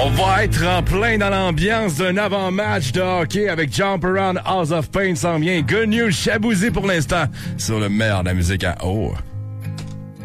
On va être en plein dans l'ambiance d'un avant-match de hockey avec Jump Around House of Pain s'en vient. Good News Chabouzy pour l'instant sur le meilleur de la musique à haut.